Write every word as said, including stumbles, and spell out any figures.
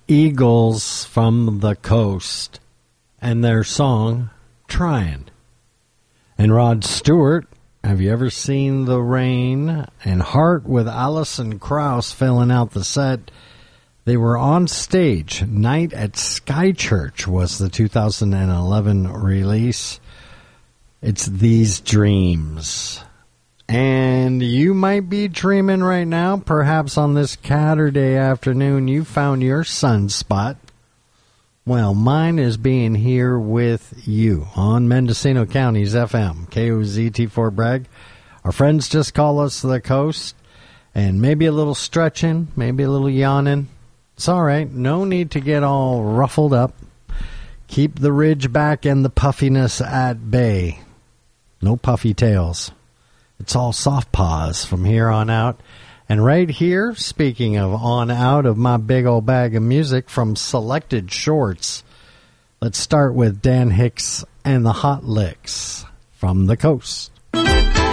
Eagles from the Coast and their song, Tryin'. And Rod Stewart, Have You Ever Seen the Rain? And Heart with Alison Krauss filling out the set. They were on stage. Night at Sky Church was the two thousand eleven release. It's These Dreams. And you might be dreaming right now, perhaps on this Saturday afternoon, you found your sunspot. Well, mine is being here with you on Mendocino County's F M, K O Z T Fort Bragg. Our friends just call us the Coast, and maybe a little stretching, maybe a little yawning. It's all right. No need to get all ruffled up. Keep the ridge back and the puffiness at bay. No puffy tails. It's all soft paws from here on out. And right here, speaking of on out of my big old bag of music from Selected Shorts, let's start with Dan Hicks and the Hot Licks from the Coast.